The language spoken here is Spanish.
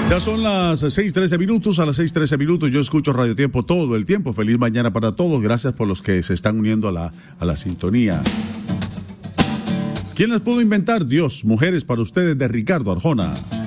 Ya son las 6:13 minutos. A las 6:13 minutos yo escucho Radio Tiempo todo el tiempo. Feliz mañana para todos. Gracias por los que se están uniendo a la sintonía. ¿Quién las pudo inventar? Dios. Mujeres para ustedes, de Ricardo Arjona.